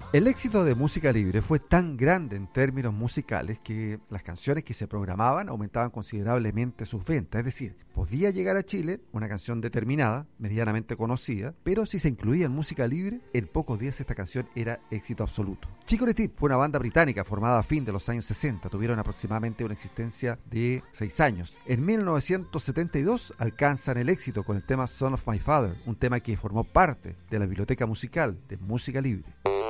El éxito de Música Libre fue tan grande en términos musicales que las canciones que se programaban aumentaban considerablemente sus ventas. Es decir, podía llegar a Chile una canción determinada, medianamente conocida, pero si se incluía en Música Libre, en pocos días esta canción era éxito absoluto. Chicory Tip fue una banda británica formada a fin de los años 60. Tuvieron aproximadamente una existencia de 6 años. En 1972 alcanzan el éxito con el tema Son of My Father, un tema que formó parte de la biblioteca musical de Música Libre.